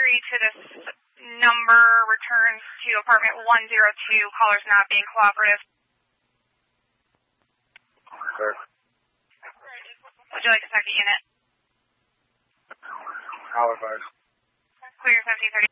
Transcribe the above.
to this number returns to apartment 102. Caller's not being cooperative. Sir. Would you like to check the unit? Halifax. Clear 1730.